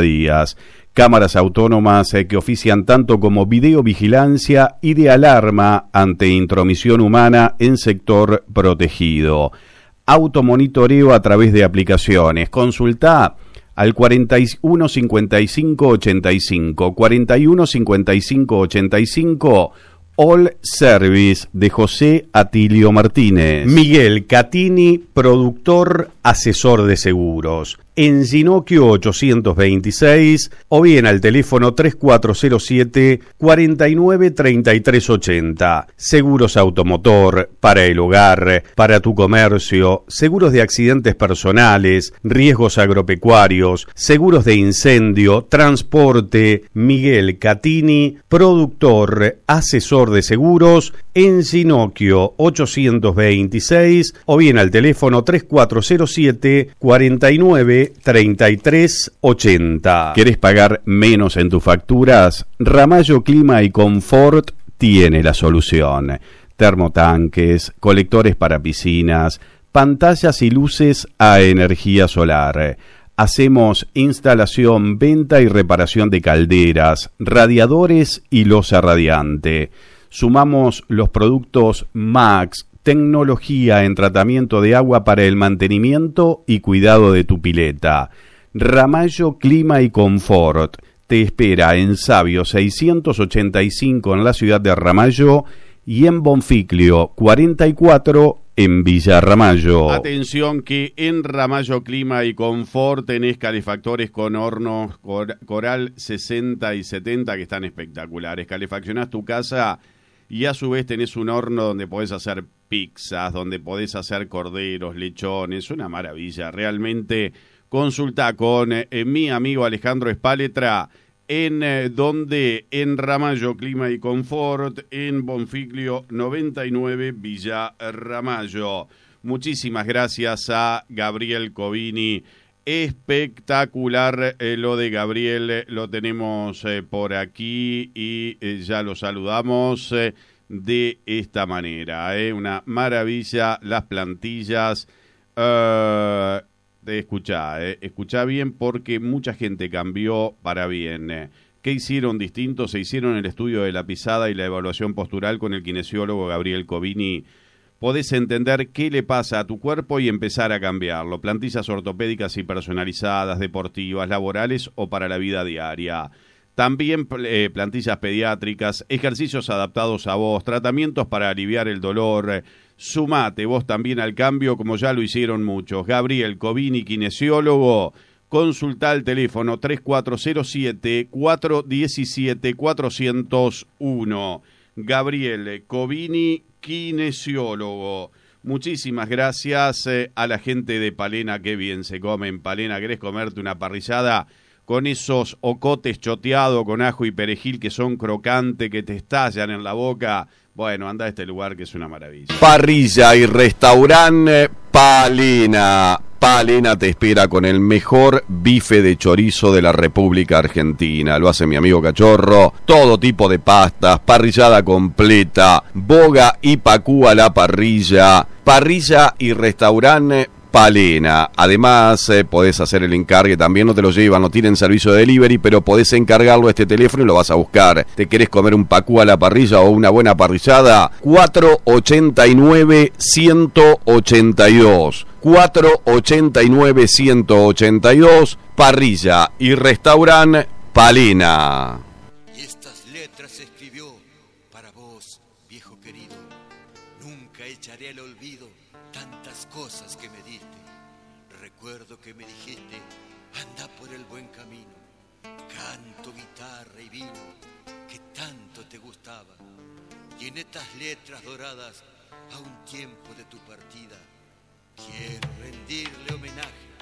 días. Cámaras autónomas que ofician tanto como videovigilancia y de alarma ante intromisión humana en sector protegido. Automonitoreo a través de aplicaciones. Consulta al 41 55 85, 41 55 85, All Service de José Atilio Martínez. Miguel Catini, productor, asesor de seguros. En Ginocchio 826 o bien al teléfono 3407 49 33 80. Seguros automotor, para el hogar, para tu comercio, seguros de accidentes personales, riesgos agropecuarios, seguros de incendio, transporte. Miguel Catini, productor, asesor de seguros, en Ginocchio 826 o bien al teléfono 3407 49 33 80. ¿Querés pagar menos en tus facturas? Ramallo Clima y Confort tiene la solución. Termotanques, colectores para piscinas, pantallas y luces a energía solar. Hacemos instalación, venta y reparación de calderas, radiadores y losa radiante. Sumamos los productos Max, tecnología en tratamiento de agua para el mantenimiento y cuidado de tu pileta. Ramallo Clima y Confort te espera en Sabio 685 en la ciudad de Ramallo y en Bonficlio 44 en Villa Ramallo. Atención que en Ramallo Clima y Confort tenés calefactores con hornos Coral 60 y 70 que están espectaculares. Calefaccionás tu casa y a su vez tenés un horno donde podés hacer pizzas, donde podés hacer corderos, lechones, una maravilla. Realmente consulta con mi amigo Alejandro Espáletra en Ramallo Clima y Confort, en Bonficlio 99, Villa Ramallo. Muchísimas gracias a Gabriel Covini. Espectacular lo de Gabriel, lo tenemos por aquí y ya lo saludamos de esta manera. Una maravilla las plantillas. Escuchá bien porque mucha gente cambió para bien. ¿Qué hicieron distinto? Se hicieron el estudio de la pisada y la evaluación postural con el kinesiólogo Gabriel Covini. Podés entender qué le pasa a tu cuerpo y empezar a cambiarlo. Plantillas ortopédicas y personalizadas, deportivas, laborales o para la vida diaria. También plantillas pediátricas, ejercicios adaptados a vos, tratamientos para aliviar el dolor. Sumate vos también al cambio como ya lo hicieron muchos. Gabriel Covini, kinesiólogo. Consulta al teléfono 3407-417-401. Gabriel Covini, kinesiólogo. Muchísimas gracias a la gente de Palena, qué bien se come en Palena. ¿Querés comerte una parrillada con esos ocotes choteados con ajo y perejil que son crocantes, que te estallan en la boca? Bueno, anda a este lugar que es una maravilla. Parrilla y restaurante Palena. Palena te espera con el mejor bife de chorizo de la República Argentina. Lo hace mi amigo Cachorro. Todo tipo de pastas, parrillada completa, boga y pacú a la parrilla. Parrilla y restaurante Palena. Además, podés hacer el encargue, también no te lo llevan, no tienen servicio de delivery, pero podés encargarlo a este teléfono y lo vas a buscar. ¿Te querés comer un pacú a la parrilla o una buena parrillada? 489-182. 489-182. Parrilla y restaurante Palena. Y estas letras escribió para vos, viejo querido. Nunca echaré al olvido tantas cosas que me diste. Recuerdo que me dijiste, anda por el buen camino. Canto, guitarra y vino, que tanto te gustaba. Y en estas letras doradas, a un tiempo de tu partida, quiero rendirle homenaje